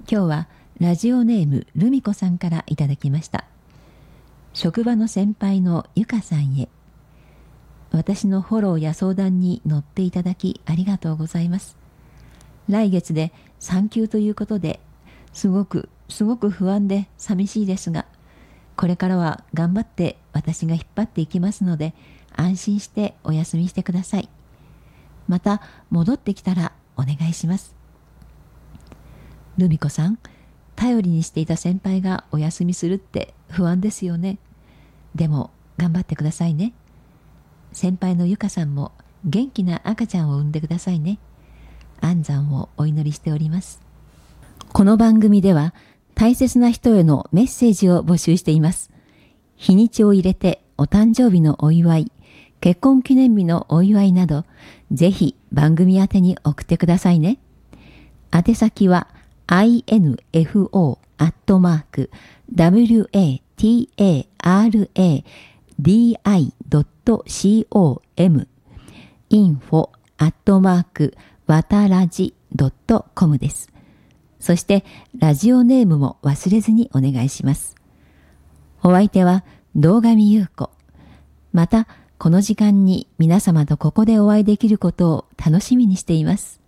今日はラジオネームルミコさんからいただきました。職場の先輩のゆかさんへ。私のフォローや相談に乗っていただきありがとうございます。来月で産休ということで、すごく不安で寂しいですが、これからは頑張って私が引っ張っていきますので、安心してお休みしてください。また戻ってきたらお願いします。ルミコさん、頼りにしていた先輩がお休みするって不安ですよね。でも頑張ってくださいね。先輩のゆかさんも元気な赤ちゃんを産んでくださいね。安産をお祈りしております。この番組では大切な人へのメッセージを募集しています。日にちを入れてお誕生日のお祝い、結婚記念日のお祝いなど、ぜひ番組宛てに送ってくださいね。宛先はinfo@wataradi.com info@wataradi.com です。そしてラジオネームも忘れずにお願いします。お相手は堂上優子。またこの時間に皆様とここでお会いできることを楽しみにしています。